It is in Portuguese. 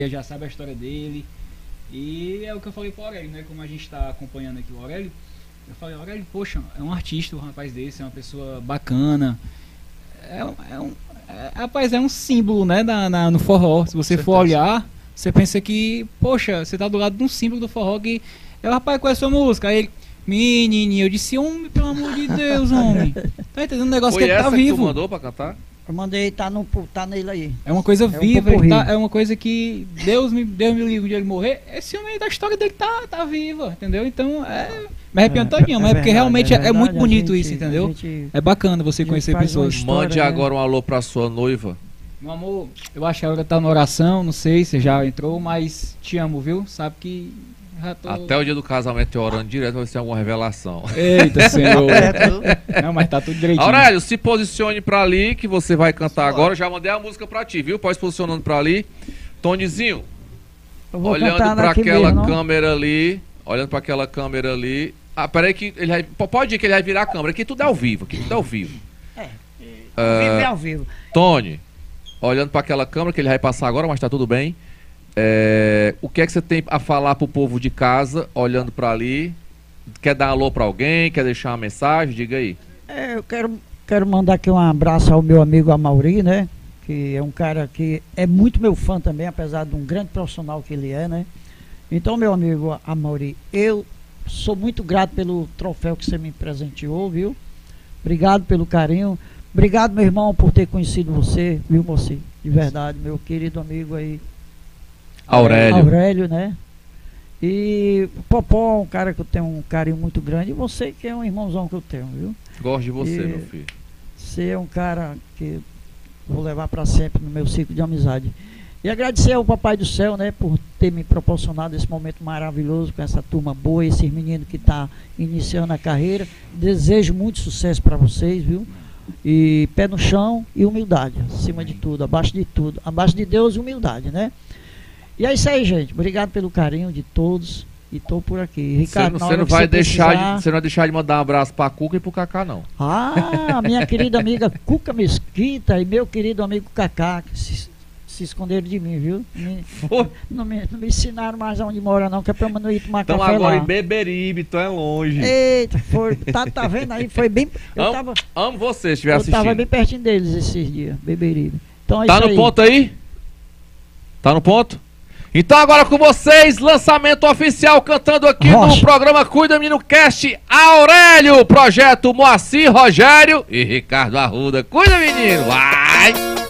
já sabe a história dele. E é o que eu falei pro Aurélio, né? Como a gente tá acompanhando aqui o Aurélio, eu falei, Aurélio, poxa, é um artista, um rapaz desse, é uma pessoa bacana. Rapaz, é um símbolo, né, no forró. Se você for olhar, você pensa que, poxa, você tá do lado de um símbolo do forró que é o rapaz com a sua música. Aí ele, menininho, eu disse, homem, pelo amor de Deus, homem. Tá entendendo? Um negócio que ele tá vivo. Que tu mandou pra cantar? Eu mandei, tá nele aí. É uma coisa viva, é uma coisa que Deus me livre de ele morrer. Esse homem da história dele tá viva, entendeu? Então me arrepiando todinho, mas porque realmente é muito bonito isso, entendeu? É bacana você conhecer pessoas. História, mande agora um alô pra sua noiva. Meu amor, eu acho que a hora tá na oração, não sei se já entrou, mas te amo, viu? Sabe que já tô... Até o dia do casamento eu orando direto pra ver se tem alguma revelação. Eita, Senhor. Não, mas tá tudo direitinho. Aurélio, se posicione pra ali, que você vai cantar agora. Eu já mandei a música pra ti, viu? Pode se posicionando pra ali. Tonizinho, olhando pra aquela câmera ali. Olhando pra aquela câmera ali. Ah, peraí que ele vai... Pode ir que ele vai virar a câmera. Aqui tudo é ao vivo. Aqui tudo é ao vivo. É ao vivo. Tony, olhando pra aquela câmera que ele vai passar agora, mas tá tudo bem. O que é que você tem a falar pro povo de casa, olhando pra ali? Quer dar um alô pra alguém? Quer deixar uma mensagem? Diga aí. Eu quero mandar aqui um abraço ao meu amigo Amaury, né? Que é um cara que é muito meu fã também, apesar de um grande profissional que ele é, né? Então, meu amigo Amaury, eu sou muito grato pelo troféu que você me presenteou, viu? Obrigado pelo carinho. Obrigado, meu irmão, por ter conhecido você, viu, você? De verdade, meu querido amigo aí. Aurélio, né? E Popó, um cara que eu tenho um carinho muito grande. E você que é um irmãozão que eu tenho, viu? Gosto de você, meu filho. Você é um cara que vou levar para sempre no meu ciclo de amizade. E agradecer ao Papai do Céu, né? Por ter me proporcionado esse momento maravilhoso com essa turma boa, esses meninos que estão iniciando a carreira. Desejo muito sucesso para vocês, viu? E pé no chão e humildade, acima de tudo, abaixo de tudo. Abaixo de Deus, humildade, né? E é isso aí, gente. Obrigado pelo carinho de todos. E tô por aqui. Ricardo, você não vai deixar de mandar um abraço pra Cuca e pro Cacá, não. Ah, minha querida amiga Cuca Mesquita e meu querido amigo Cacá, que se esconderam de mim, viu? Não me ensinaram mais onde mora, não, que é pra eu não ir tomar café lá. Então agora em Beberibe, então é longe. Eita, tá vendo aí? Foi bem... Amo você, se estiver assistindo. Eu tava bem pertinho deles esses dias, Beberibe. Então é tá no ponto aí? Tá no ponto? Então agora com vocês, lançamento oficial cantando aqui no programa Cuida Menino Cast, Aurélio, projeto Moacir Rogério e Ricardo Arruda. Cuida, menino!